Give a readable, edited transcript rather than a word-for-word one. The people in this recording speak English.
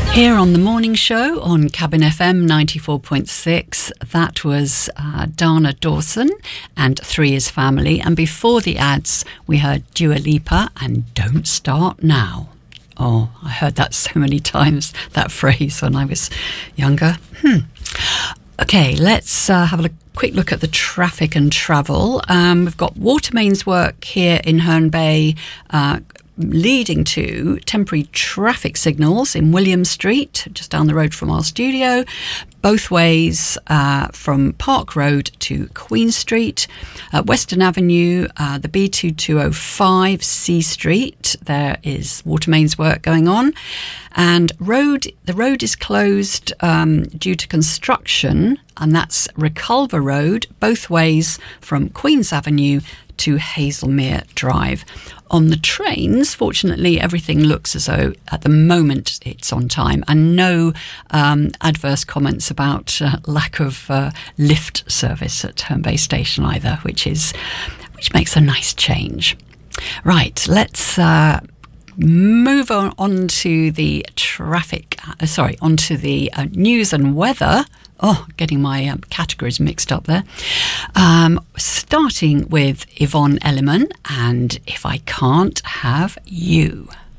Here on the morning show on Cabin FM 94.6, that was Dana Dawson and Three Is Family. And before the ads, we heard Dua Lipa and Don't Start Now. Oh, I heard that so many times, that phrase, when I was younger. Okay, let's have a quick look at the traffic and travel. We've got water mains work here in Herne Bay, leading to temporary traffic signals in William Street, just down the road from our studio, both ways from Park Road to Queen Street. Western Avenue, the B2205 C Street, there is water mains work going on. And the road is closed due to construction, and that's Reculver Road, both ways from Queen's Avenue to Hazelmere Drive. On the trains, fortunately, everything looks as though at the moment it's on time, and no adverse comments about lack of lift service at Herne Bay Station either, which makes a nice change. Right, let's move on to the onto the news and weather. Oh, getting my categories mixed up there. Starting with Yvonne Elliman and If I Can't Have You.